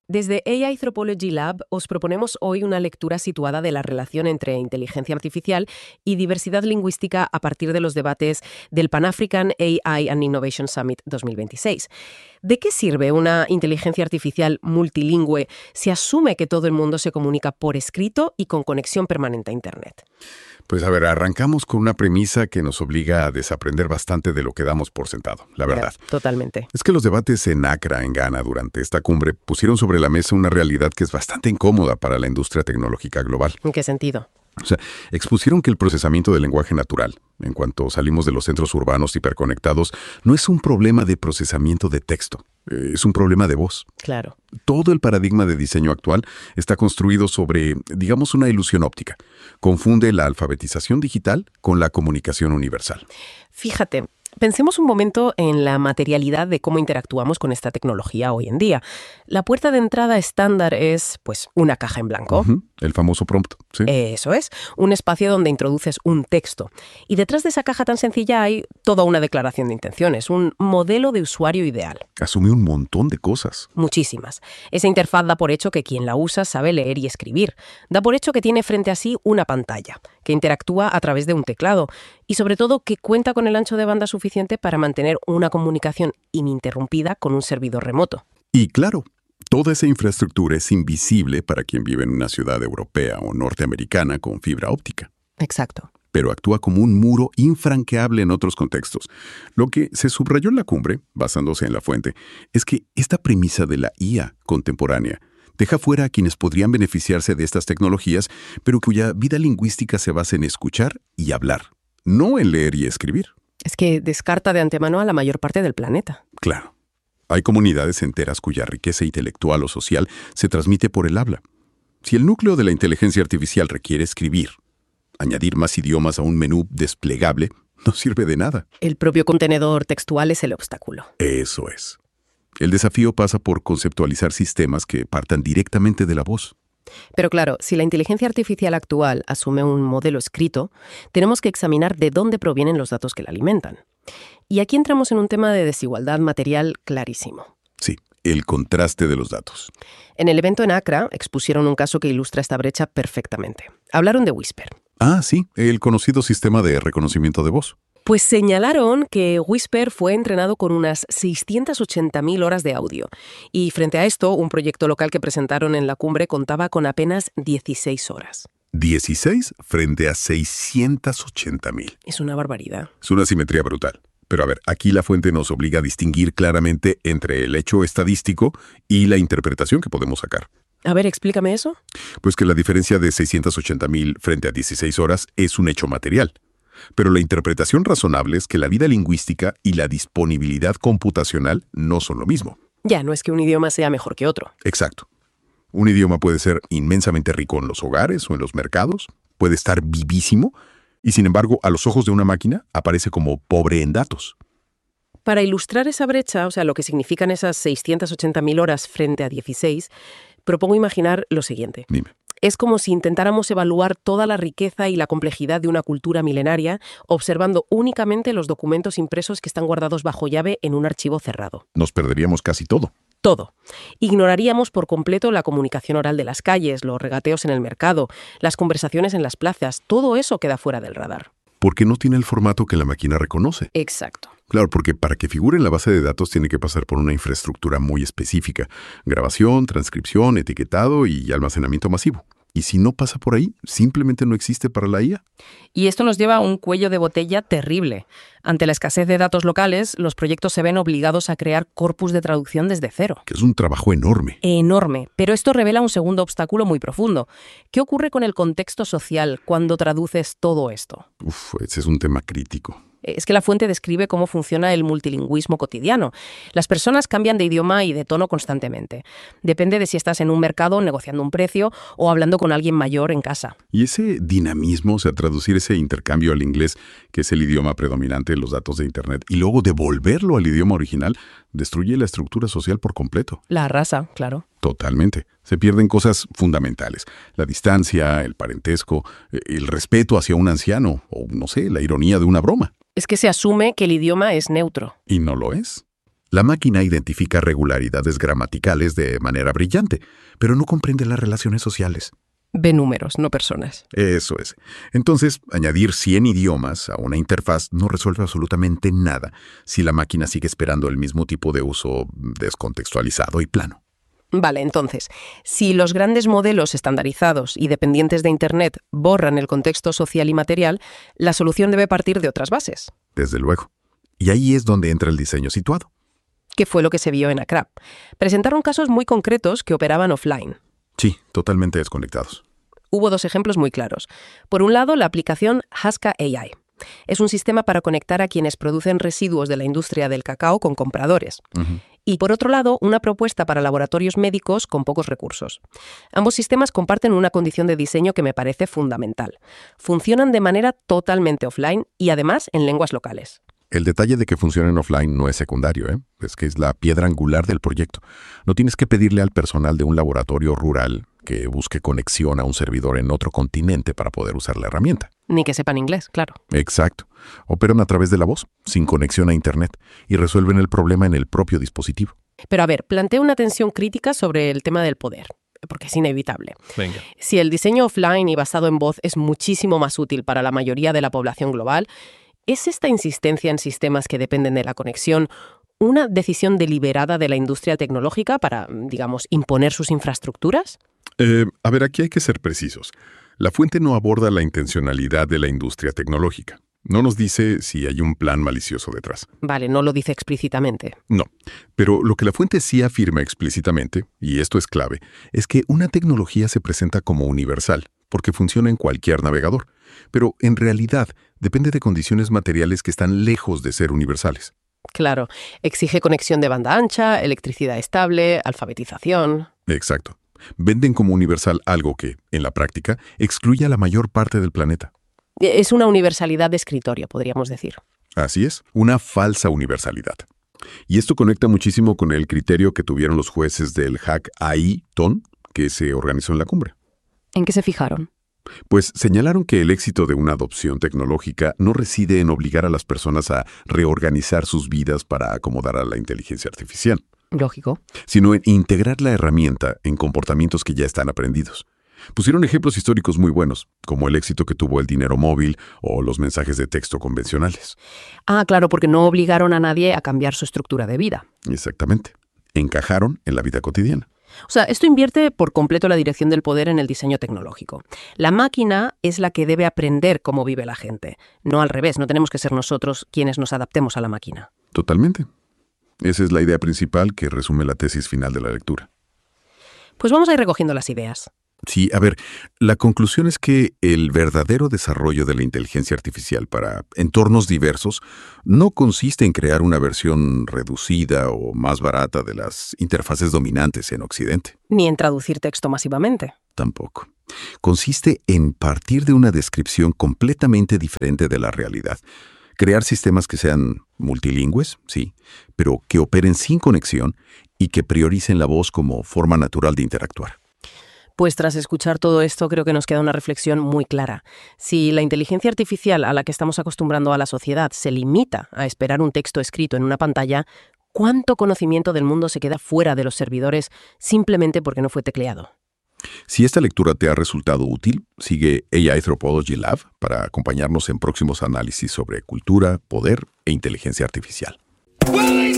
Desde AI Anthropology Lab os proponemos hoy una lectura situada de la relación entre inteligencia artificial y diversidad lingüística a partir de los debates del Pan-African AI and Innovation Summit 2026. ¿De qué sirve una inteligencia artificial multilingüe si asume que todo el mundo se comunica por escrito y con conexión permanente a Internet? Pues a ver, arrancamos con una premisa que nos obliga a desaprender bastante de lo que damos por sentado, la verdad. Totalmente. Es que los debates en Accra, en Ghana, durante esta cumbre, pusieron sobre la mesa una realidad que es bastante incómoda para la industria tecnológica global. ¿En qué sentido? O sea, expusieron que el procesamiento del lenguaje natural, en cuanto salimos de los centros urbanos hiperconectados, no es un problema de procesamiento de texto, es un problema de voz. Claro. Todo el paradigma de diseño actual está construido sobre, digamos, una ilusión óptica. Confunde la alfabetización digital con la comunicación universal. Fíjate, pensemos un momento en la materialidad de cómo interactuamos con esta tecnología hoy en día. La puerta de entrada estándar es, pues, una caja en blanco. El famoso prompt, ¿sí? Eso es, un espacio donde introduces un texto. Y detrás de esa caja tan sencilla hay toda una declaración de intenciones, un modelo de usuario ideal. Asume un montón de cosas. Muchísimas. Esa interfaz da por hecho que quien la usa sabe leer y escribir. Da por hecho que tiene frente a sí una pantalla, que interactúa a través de un teclado y sobre todo que cuenta con el ancho de banda suficiente para mantener una comunicación ininterrumpida con un servidor remoto. Y claro, toda esa infraestructura es invisible para quien vive en una ciudad europea o norteamericana con fibra óptica. Exacto. Pero actúa como un muro infranqueable en otros contextos. Lo que se subrayó en la cumbre, basándose en la fuente, es que esta premisa de la IA contemporánea deja fuera a quienes podrían beneficiarse de estas tecnologías, pero cuya vida lingüística se basa en escuchar y hablar, no en leer y escribir. Es que descarta de antemano a la mayor parte del planeta. Claro. Hay comunidades enteras cuya riqueza intelectual o social se transmite por el habla. Si el núcleo de la inteligencia artificial requiere escribir, añadir más idiomas a un menú desplegable no sirve de nada. El propio contenedor textual es el obstáculo. Eso es. El desafío pasa por conceptualizar sistemas que partan directamente de la voz. Pero claro, si la inteligencia artificial actual asume un modelo escrito, tenemos que examinar de dónde provienen los datos que la alimentan. Y aquí entramos en un tema de desigualdad material clarísimo. Sí, el contraste de los datos. En el evento en Accra expusieron un caso que ilustra esta brecha perfectamente. Hablaron de Whisper. Ah, sí, el conocido sistema de reconocimiento de voz. Pues señalaron que Whisper fue entrenado con unas 680.000 horas de audio. Y frente a esto, un proyecto local que presentaron en la cumbre contaba con apenas 16 horas. 16 frente a 680.000. Es una barbaridad. Es una simetría brutal. Pero a ver, aquí la fuente nos obliga a distinguir claramente entre el hecho estadístico y la interpretación que podemos sacar. A ver, explícame eso. Pues que la diferencia de 680.000 frente a 16 horas es un hecho material. Pero la interpretación razonable es que la vida lingüística y la disponibilidad computacional no son lo mismo. Ya, no es que un idioma sea mejor que otro. Exacto. Un idioma puede ser inmensamente rico en los hogares o en los mercados, puede estar vivísimo, y sin embargo, a los ojos de una máquina, aparece como pobre en datos. Para ilustrar esa brecha, o sea, lo que significan esas 680.000 horas frente a 16, propongo imaginar lo siguiente. Dime. Es como si intentáramos evaluar toda la riqueza y la complejidad de una cultura milenaria observando únicamente los documentos impresos que están guardados bajo llave en un archivo cerrado. Nos perderíamos casi todo. Todo. Ignoraríamos por completo la comunicación oral de las calles, los regateos en el mercado, las conversaciones en las plazas. Todo eso queda fuera del radar. Porque no tiene el formato que la máquina reconoce. Exacto. Claro, porque para que figure en la base de datos tiene que pasar por una infraestructura muy específica. Grabación, transcripción, etiquetado y almacenamiento masivo. Y si no pasa por ahí, simplemente no existe para la IA. Y esto nos lleva a un cuello de botella terrible. Ante la escasez de datos locales, los proyectos se ven obligados a crear corpus de traducción desde cero. Que es un trabajo enorme. Enorme. Pero esto revela un segundo obstáculo muy profundo. ¿Qué ocurre con el contexto social cuando traduces todo esto? Ese es un tema crítico. Es que la fuente describe cómo funciona el multilingüismo cotidiano. Las personas cambian de idioma y de tono constantemente. Depende de si estás en un mercado negociando un precio o hablando con alguien mayor en casa. Y ese dinamismo, o sea, traducir ese intercambio al inglés, que es el idioma predominante de los datos de Internet, y luego devolverlo al idioma original, destruye la estructura social por completo. La raza, claro. Totalmente. Se pierden cosas fundamentales. La distancia, el parentesco, el respeto hacia un anciano, o no sé, la ironía de una broma. Es que se asume que el idioma es neutro. Y no lo es. La máquina identifica regularidades gramaticales de manera brillante, pero no comprende las relaciones sociales. Ve números, no personas. Eso es. Entonces, añadir 100 idiomas a una interfaz no resuelve absolutamente nada si la máquina sigue esperando el mismo tipo de uso descontextualizado y plano. Vale, entonces, si los grandes modelos estandarizados y dependientes de Internet borran el contexto social y material, la solución debe partir de otras bases. Desde luego. Y ahí es donde entra el diseño situado. ¿Qué fue lo que se vio en ACRAP? Presentaron casos muy concretos que operaban offline. Sí, totalmente desconectados. Hubo dos ejemplos muy claros. Por un lado, la aplicación Haska AI. Es un sistema para conectar a quienes producen residuos de la industria del cacao con compradores. Y por otro lado, una propuesta para laboratorios médicos con pocos recursos. Ambos sistemas comparten una condición de diseño que me parece fundamental. Funcionan de manera totalmente offline y además en lenguas locales. El detalle de que funcionen offline no es secundario, es que es la piedra angular del proyecto. No tienes que pedirle al personal de un laboratorio rural que busque conexión a un servidor en otro continente para poder usar la herramienta. Ni que sepan inglés, claro. Exacto. Operan a través de la voz, sin conexión a Internet, y resuelven el problema en el propio dispositivo. Pero a ver, planteo una tensión crítica sobre el tema del poder, porque es inevitable. Venga. Si el diseño offline y basado en voz es muchísimo más útil para la mayoría de la población global, ¿es esta insistencia en sistemas que dependen de la conexión una decisión deliberada de la industria tecnológica para, digamos, imponer sus infraestructuras? A ver, aquí hay que ser precisos. La fuente no aborda la intencionalidad de la industria tecnológica. No nos dice si hay un plan malicioso detrás. Vale, no lo dice explícitamente. No, pero lo que la fuente sí afirma explícitamente, y esto es clave, es que una tecnología se presenta como universal, porque funciona en cualquier navegador, pero en realidad depende de condiciones materiales que están lejos de ser universales. Claro, exige conexión de banda ancha, electricidad estable, alfabetización. Exacto. Venden como universal algo que, en la práctica, excluye a la mayor parte del planeta. Es una universalidad de escritorio, podríamos decir. Así es, una falsa universalidad. Y esto conecta muchísimo con el criterio que tuvieron los jueces del Hack AI TON, que se organizó en la cumbre. ¿En qué se fijaron? Pues señalaron que el éxito de una adopción tecnológica no reside en obligar a las personas a reorganizar sus vidas para acomodar a la inteligencia artificial. Lógico. Sino en integrar la herramienta en comportamientos que ya están aprendidos. Pusieron ejemplos históricos muy buenos, como el éxito que tuvo el dinero móvil o los mensajes de texto convencionales. Ah, claro, porque no obligaron a nadie a cambiar su estructura de vida. Exactamente. Encajaron en la vida cotidiana. O sea, esto invierte por completo la dirección del poder en el diseño tecnológico. La máquina es la que debe aprender cómo vive la gente. No al revés, no tenemos que ser nosotros quienes nos adaptemos a la máquina. Totalmente. Esa es la idea principal que resume la tesis final de la lectura. Pues vamos a ir recogiendo las ideas. Sí, a ver, la conclusión es que el verdadero desarrollo de la inteligencia artificial para entornos diversos no consiste en crear una versión reducida o más barata de las interfaces dominantes en Occidente. Ni en traducir texto masivamente. Tampoco. Consiste en partir de una descripción completamente diferente de la realidad. Crear sistemas que sean multilingües, sí, pero que operen sin conexión y que prioricen la voz como forma natural de interactuar. Pues tras escuchar todo esto, creo que nos queda una reflexión muy clara. Si la inteligencia artificial a la que estamos acostumbrando a la sociedad se limita a esperar un texto escrito en una pantalla, ¿cuánto conocimiento del mundo se queda fuera de los servidores simplemente porque no fue tecleado? Si esta lectura te ha resultado útil, sigue AI Anthropology Lab para acompañarnos en próximos análisis sobre cultura, poder e inteligencia artificial.